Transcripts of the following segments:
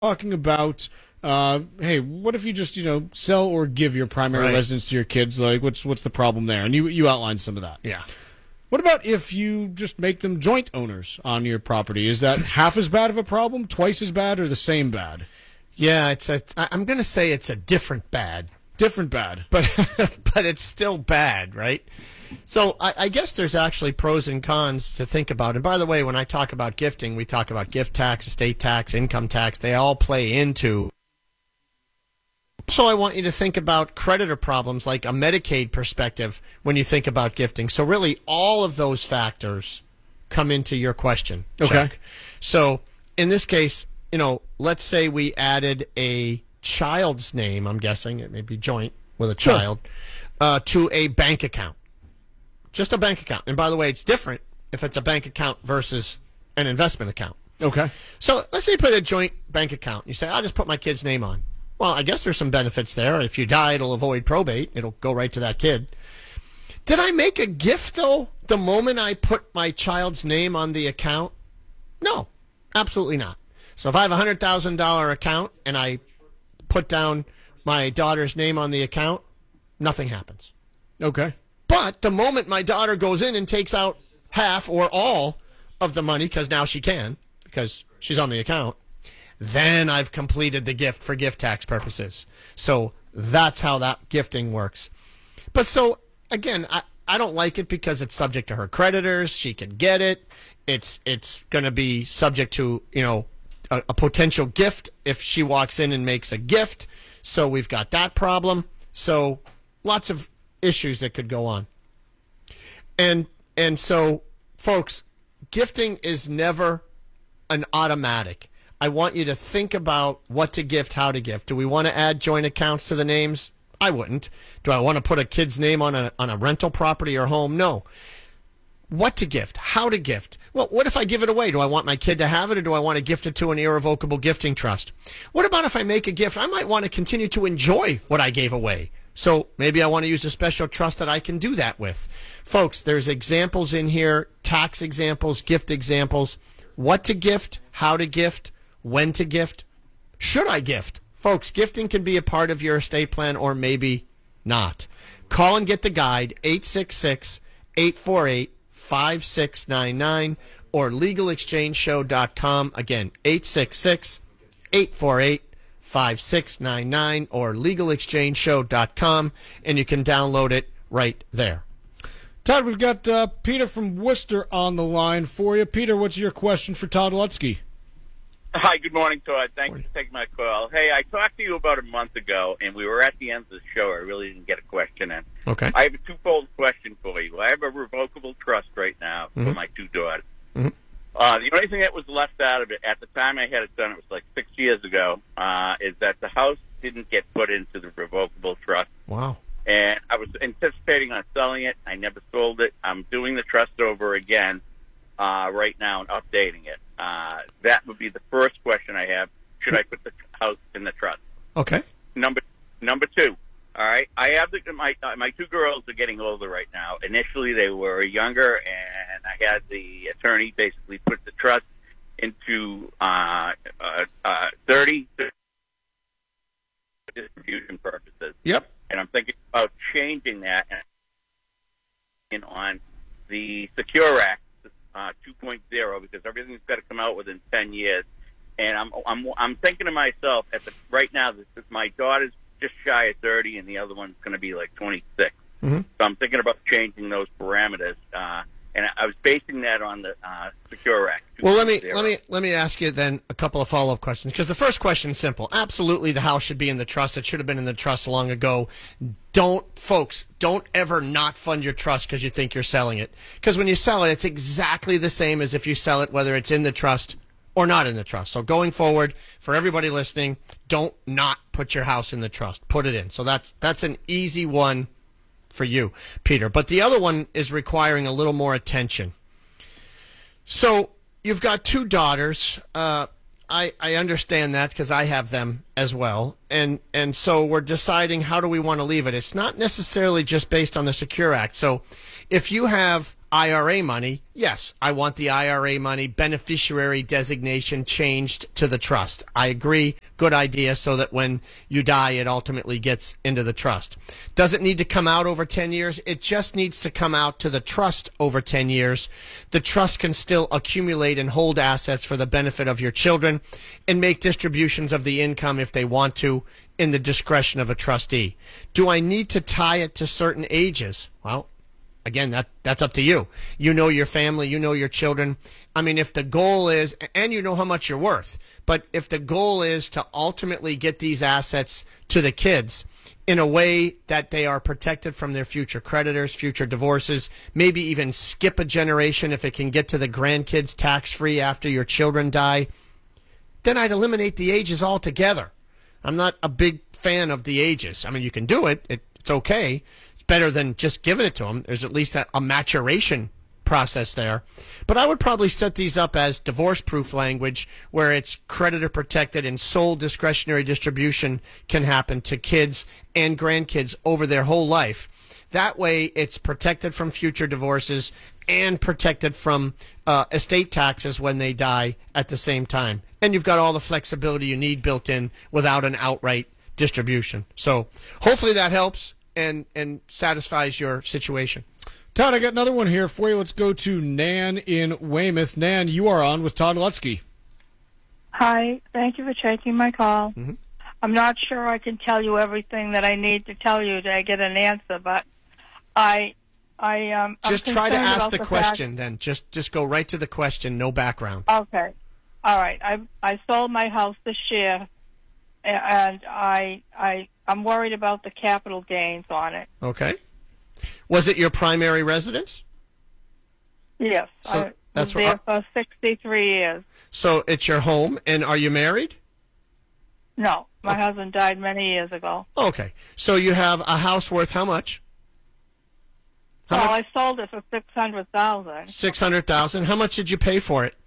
talking about, hey, what if you just sell or give your primary residence to your kids? Like, what's the problem there? And you outlined some of that. Yeah. What about if you just make them joint owners on your property? Is that half as bad of a problem, twice as bad, or the same bad? Yeah, I'm going to say it's a different bad. Different bad. But but it's still bad, right? So I guess there's actually pros and cons to think about. And by the way, when I talk about gifting, we talk about gift tax, estate tax, income tax. They all play into. So I want you to think about creditor problems like a Medicaid perspective when you think about gifting. So really all of those factors come into your question. Okay. Chuck. So in this case, let's say we added a child's name, I'm guessing it may be joint with a child, to a bank account. Just a bank account. And by the way, it's different if it's a bank account versus an investment account. Okay. So let's say you put a joint bank account. You say, I'll just put my kid's name on. Well, I guess there's some benefits there. If you die, it'll avoid probate. It'll go right to that kid. Did I make a gift, though, the moment I put my child's name on the account? No, absolutely not. So if I have a $100,000 account and I put down my daughter's name on the account, nothing happens. Okay. But the moment my daughter goes in and takes out half or all of the money, because now she can, because she's on the account, then I've completed the gift for gift tax purposes. So that's how that gifting works. But so, again, I don't like it because it's subject to her creditors. She can get it. It's going to be subject to, a potential gift if she walks in and makes a gift. So we've got that problem. So lots of issues that could go on. And so, folks, gifting is never an automatic. I want you to think about what to gift, how to gift. Do we want to add joint accounts to the names? I wouldn't. Do I want to put a kid's name on a rental property or home? No. What to gift, how to gift. Well, what if I give it away? Do I want my kid to have it, or do I want to gift it to an irrevocable gifting trust? What about if I make a gift? I might want to continue to enjoy what I gave away. So maybe I want to use a special trust that I can do that with. Folks, there's examples in here, tax examples, gift examples, what to gift, how to gift, when to gift, should I gift? Folks, gifting can be a part of your estate plan or maybe not. Call and get the guide, 866-848-5699 or legalexchangeshow.com. Again, 866-848-5699 or legalexchangeshow.com, and you can download it right there. Todd, we've got Peter from Worcester on the line for you. Peter, what's your question for Todd Lutzke? Hi, good morning, Todd. Thanks for taking my call. Hey, I talked to you about a month ago, and we were at the end of the show. I really didn't get a question in. Okay. I have a twofold question for you. I have a revocable trust right now for my two daughters. Mm-hmm. The only thing that was left out of it, at the time I had it done, it was like 6 years ago, is that the house didn't get put into the revocable trust. Wow. And I was anticipating on selling it. I never sold it. I'm doing the trust over again right now and updating it. That would be the first question I have. Should I put the house in the trust? Okay. Number two. All right. I have my two girls are getting older right now. Initially, they were younger, and I had the attorney basically put the trust into 30 distribution purposes. Yep. And I'm thinking about changing that and on the Secure Act 2.0 because everything's got to come out within 10 years. And I'm thinking to myself right now that my daughter's just shy of 30 and the other one's going to be like 26. Mm-hmm. So I'm thinking about changing those parameters. And I was basing that on the Secure Act. Well, let me ask you then a couple of follow-up questions because the first question is simple. Absolutely, the house should be in the trust. It should have been in the trust long ago. Don't ever not fund your trust because you think you're selling it. Because when you sell it, it's exactly the same as if you sell it, whether it's in the trust or not in the trust. So going forward, for everybody listening, don't not put your house in the trust. Put it in. So that's an easy one for you, Peter. But the other one is requiring a little more attention. So you've got two daughters. I understand that because I have them as well. And so we're deciding how do we want to leave it. It's not necessarily just based on the Secure Act. So if you have IRA money, yes, I want the IRA money beneficiary designation changed to the trust. I agree. Good idea, so that when you die, it ultimately gets into the trust. Does it need to come out over 10 years? It just needs to come out to the trust over 10 years. The trust can still accumulate and hold assets for the benefit of your children and make distributions of the income if they want to in the discretion of a trustee. Do I need to tie it to certain ages? Well, again, that's up to you. You know your family, you know your children. I mean, if the goal is, and you know how much you're worth, but if the goal is to ultimately get these assets to the kids in a way that they are protected from their future creditors, future divorces, maybe even skip a generation if it can get to the grandkids tax-free after your children die, then I'd eliminate the ages altogether. I'm not a big fan of the ages. I mean, you can do it. It's okay. Better than just giving it to them. There's at least a maturation process there. But I would probably set these up as divorce-proof language where it's creditor protected and sole discretionary distribution can happen to kids and grandkids over their whole life. That way it's protected from future divorces and protected from estate taxes when they die at the same time. And you've got all the flexibility you need built in without an outright distribution. So hopefully that helps and satisfies your situation. Todd, I got another one here for you. Let's go to Nan in Weymouth. Nan, you are on with Todd Lutzke. Hi, thank you for taking my call. Mm-hmm. I'm not sure I can tell you everything that I need to tell you to get an answer, but I'm just try to concerned ask about the question then. Just go right to the question, no background. Okay. All right. I sold my house this year, and I'm worried about the capital gains on it. Okay. Was it your primary residence? Yes. So I that's was there for 63 years. So it's your home, and are you married? No. My husband died many years ago. Okay. So you have a house worth how much? I sold it for $600,000. $600,000. How much did you pay for it?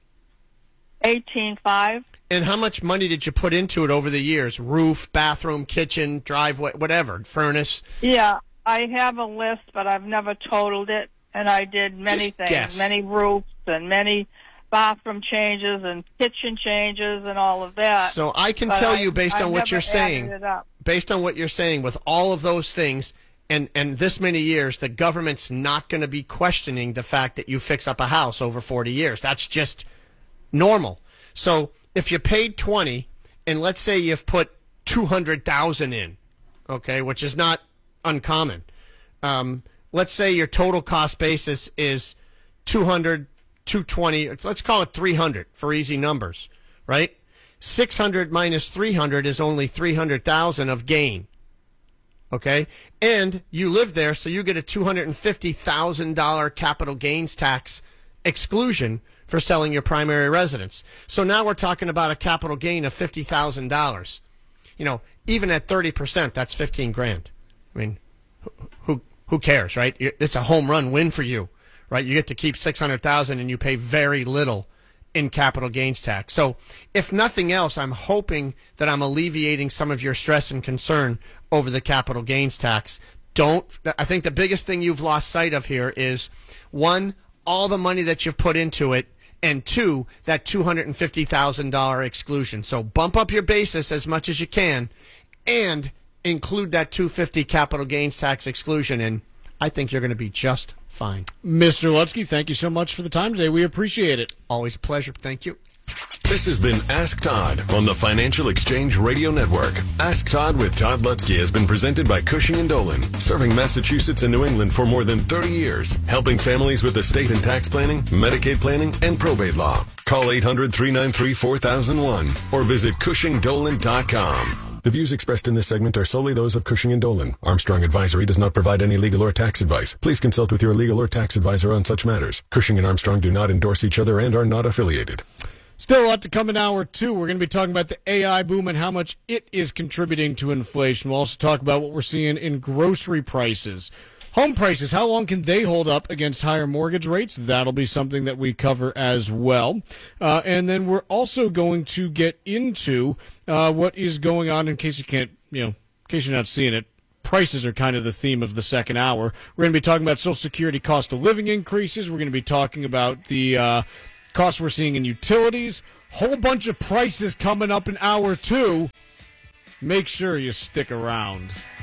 $18,500. And how much money did you put into it over the years? Roof, bathroom, kitchen, driveway, whatever, furnace? Yeah, I have a list, but I've never totaled it. And I did many Just things, guess. many roofs and many bathroom changes and kitchen changes and all of that. So I can But tell you based on what you're never added saying, it up. based on what you're saying, with all of those things and this many years, the government's not going to be questioning the fact that you fix up a house over 40 years. That's just normal. So if you paid 20 and let's say you've put 200,000 in, okay, which is not uncommon. Let's say your total cost basis is 200, 220, let's call it 300 for easy numbers, right? 600 minus 300 is only 300,000 of gain. Okay? And you live there, so you get a $250,000 capital gains tax exclusion for selling your primary residence. So now we're talking about a capital gain of $50,000. You know, even at 30%, that's $15,000. I mean, who cares, right? It's a home run win for you, right? You get to keep $600,000 and you pay very little in capital gains tax. So if nothing else, I'm hoping that I'm alleviating some of your stress and concern over the capital gains tax. I think the biggest thing you've lost sight of here is, one, all the money that you've put into it, and two, that $250,000 exclusion. So bump up your basis as much as you can and include that $250,000 capital gains tax exclusion, and I think you're going to be just fine. Mr. Lutzke, thank you so much for the time today. We appreciate it. Always a pleasure. Thank you. This has been Ask Todd on the Financial Exchange Radio Network. Ask Todd with Todd Lutzke has been presented by Cushing & Dolan, serving Massachusetts and New England for more than 30 years, helping families with estate and tax planning, Medicaid planning, and probate law. Call 800-393-4001 or visit CushingDolan.com. The views expressed in this segment are solely those of Cushing & Dolan. Armstrong Advisory does not provide any legal or tax advice. Please consult with your legal or tax advisor on such matters. Cushing and Armstrong do not endorse each other and are not affiliated. Still a lot to come in hour two. We're going to be talking about the AI boom and how much it is contributing to inflation. We'll also talk about what we're seeing in grocery prices. Home prices, how long can they hold up against higher mortgage rates? That'll be something that we cover as well. And then we're also going to get into what is going on, in case you can't, in case you're not seeing it. prices are kind of the theme of the second hour. We're going to be talking about Social Security cost of living increases. We're going to be talking about the costs we're seeing in utilities. Whole bunch of prices coming up in hour 2. Make sure you stick around.